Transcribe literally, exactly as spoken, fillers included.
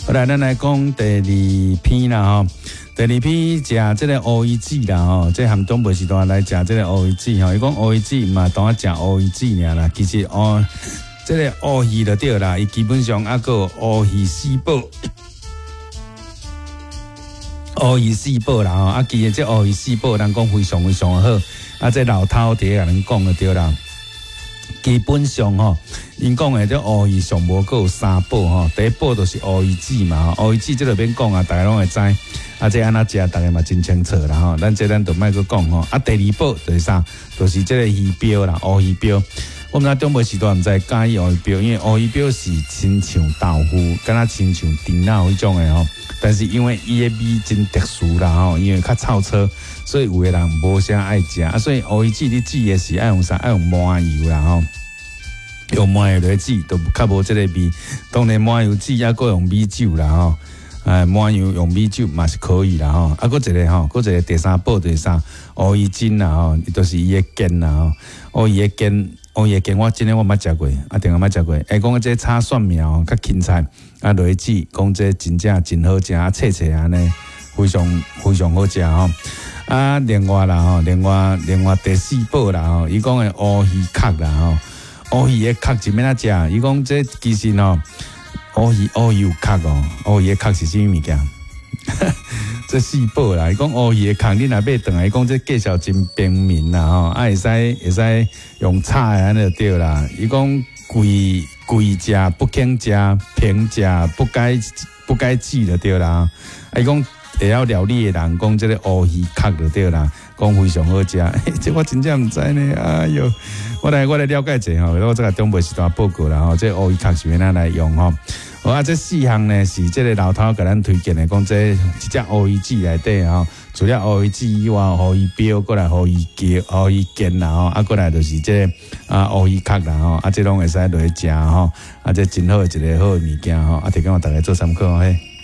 好来，咱来讲第二篇啦吼。第二篇食这个乌鱼子啦吼，这含东北时段来食这个乌鱼子吼。伊讲乌鱼子嘛，当食乌鱼子尔啦。其实哦，这个乌鱼就对啦，伊基本上还个乌鱼四宝，乌鱼四宝啦吼。啊，其实这乌鱼四宝，人讲非常非常好。啊，这老头伫甲人讲就对啦。基本上吼，因讲的这乌鱼上无够有三宝吼，第一宝就是乌鱼子嘛，乌鱼子这个免讲啊，大家拢会知。啊，这安怎食，大家嘛真清楚啦吼。咱这咱就莫去讲吼。啊，第二宝就是啥？就是这个鱼标啦，乌鱼标。我们在中国时段毋知介意乌鱼标，因为乌鱼标是亲像豆腐，敢若亲像猪脑迄种的吼。但是因为伊的味真特殊啦吼，因为较臭臭，所以有的人无啥爱食啊。所以乌鱼子你煮的是爱用啥？爱用麻油啦吼。用麻油来煮，都较无这个味。当然麻油煮也搁用米酒啦吼。哎，麻油用米酒嘛是可以啦吼。啊，搁一个吼，搁一个第三宝就是啥？乌鱼筋啦吼，伊都是伊的根啦吼。乌鱼的根，乌鱼的根我真诶我捌食过，啊，定个捌食过。哎，讲这炒蒜苗较芹菜，啊落去煮，讲这真正真好食，啊脆脆安尼，非常非常好食吼。啊，另外啦吼，另外另外第四宝啦吼，伊讲的乌鱼壳啦吼，乌鱼的壳是免仔食？伊讲这其实吼。乌鱼乌鱼有壳哦，乌鱼的壳是啥物件？这四宝啦，伊讲乌鱼的壳，你若买转来，伊讲这介绍真平民啦吼，啊会使会使用炒的安尼就对啦。伊讲贵贵食不肯食，平食不该不该煮就对啦。啊，伊讲会晓料理的人讲这个乌鱼壳就对啦，讲非常好食。这我真正毋知呢，哎哟，我来我来了解者吼，我这个中北时段报告啦吼，这乌鱼壳是要哪来用吼？好啊，这四项呢是这个老头给咱推荐的，讲这一只乌鱼子内底吼，除了乌鱼子以外，乌鱼标过来，乌鱼胶、乌鱼筋啦吼，啊过来就是这啊乌鱼壳啦吼，啊这拢会使落去食吼，啊这真好一个好物件吼，啊提供大家做参考嘿。